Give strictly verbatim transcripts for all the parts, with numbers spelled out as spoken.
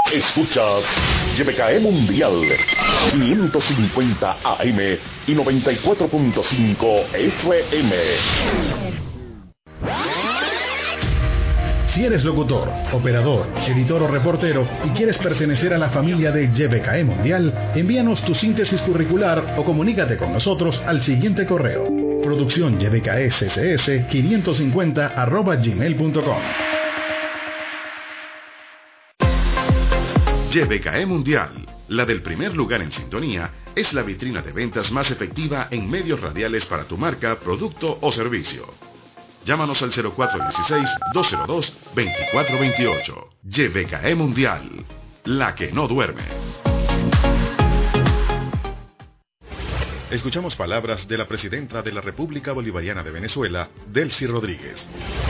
Escuchas Y B K E Mundial quinientos cincuenta A M y noventa y cuatro punto cinco F M. Si eres locutor, operador, editor o reportero y quieres pertenecer a la familia de Y B K E Mundial, envíanos tu síntesis curricular o comunícate con nosotros al siguiente correo: producción y b k s s s quinientos cincuenta arroba gmail punto com. Y B K E Mundial, la del primer lugar en sintonía, es la vitrina de ventas más efectiva en medios radiales para tu marca, producto o servicio. Llámanos al cero cuatro uno seis, dos cero dos, dos cuatro dos ocho. Y B K E Mundial, la que no duerme. Escuchamos palabras de la presidenta de la República Bolivariana de Venezuela, Delcy Rodríguez.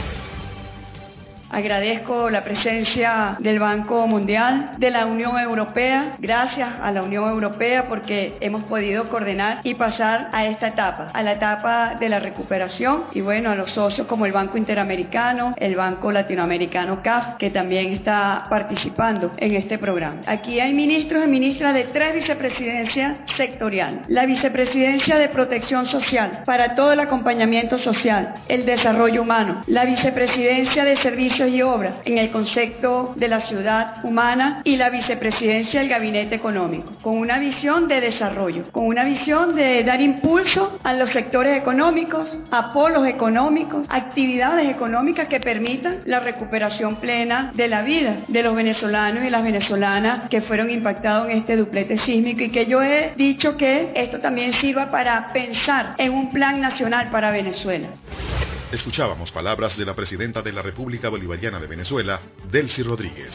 Agradezco la presencia del Banco Mundial, de la Unión Europea, gracias a la Unión Europea porque hemos podido coordinar y pasar a esta etapa, a la etapa de la recuperación, y bueno, a los socios como el Banco Interamericano, el Banco Latinoamericano C A F, que también está participando en este programa. Aquí hay ministros y ministras de tres vicepresidencias sectoriales: la vicepresidencia de Protección Social, para todo el acompañamiento social, el desarrollo humano; la vicepresidencia de Servicios y Obras, en el concepto de la ciudad humana; y la vicepresidencia del Gabinete Económico, con una visión de desarrollo, con una visión de dar impulso a los sectores económicos, a polos económicos, actividades económicas que permitan la recuperación plena de la vida de los venezolanos y las venezolanas que fueron impactados en este duplete sísmico, y que yo he dicho que esto también sirva para pensar en un plan nacional para Venezuela. Escuchábamos palabras de la presidenta de la República Bolivariana de Venezuela, Delcy Rodríguez.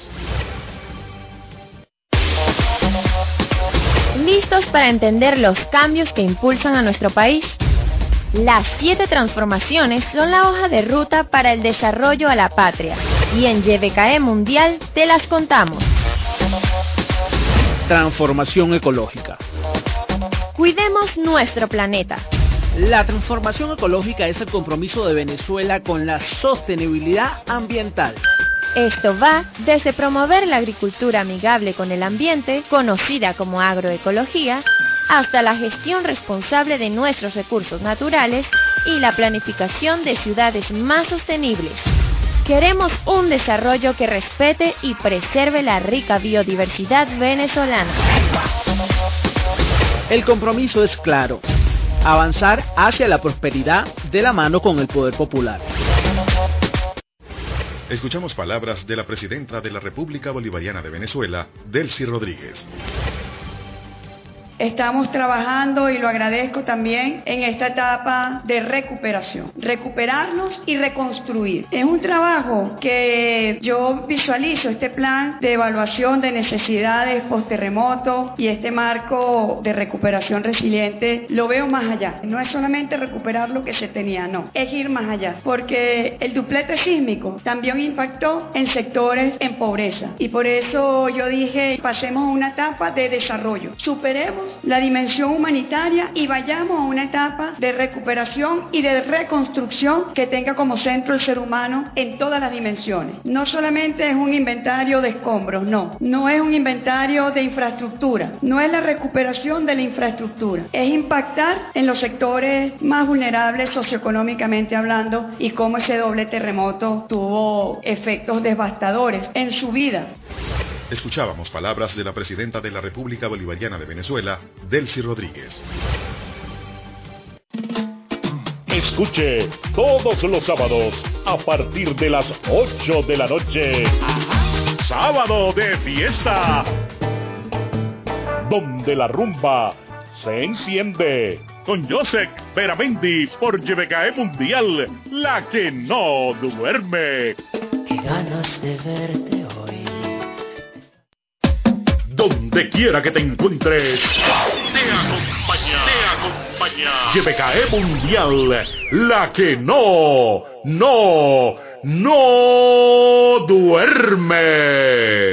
¿Listos para entender los cambios que impulsan a nuestro país? Las siete transformaciones son la hoja de ruta para el desarrollo a la patria, y en Y B K E Mundial te las contamos. Transformación ecológica. Cuidemos nuestro planeta. La transformación ecológica es el compromiso de Venezuela con la sostenibilidad ambiental. Esto va desde promover la agricultura amigable con el ambiente, conocida como agroecología, hasta la gestión responsable de nuestros recursos naturales y la planificación de ciudades más sostenibles. Queremos un desarrollo que respete y preserve la rica biodiversidad venezolana. El compromiso es claro: avanzar hacia la prosperidad de la mano con el poder popular. Escuchamos palabras de la presidenta de la República Bolivariana de Venezuela, Delcy Rodríguez. Estamos trabajando, y lo agradezco también, en esta etapa de recuperación, recuperarnos y reconstruir. Es un trabajo que yo visualizo, este plan de evaluación de necesidades post-terremoto y este marco de recuperación resiliente, lo veo más allá. No es solamente recuperar lo que se tenía, no, es ir más allá, porque el duplete sísmico también impactó en sectores en pobreza, y por eso yo dije, pasemos a una etapa de desarrollo, superemos la dimensión humanitaria y vayamos a una etapa de recuperación y de reconstrucción que tenga como centro el ser humano en todas las dimensiones. No solamente es un inventario de escombros, no, no es un inventario de infraestructura, no es la recuperación de la infraestructura, es impactar en los sectores más vulnerables socioeconómicamente hablando, y cómo ese doble terremoto tuvo efectos devastadores en su vida. Escuchábamos palabras de la presidenta de la República Bolivariana de Venezuela, Delcy Rodríguez. Escuche todos los sábados a partir de las ocho de la noche. Sábado de fiesta, donde la rumba se enciende. Con Joseph Beramendi por Y B K E Mundial, la que no duerme. Qué ganas de verte hoy. Donde quiera que te encuentres, te acompaña, te acompaña. Y B K E Mundial, la que no, no, no duerme.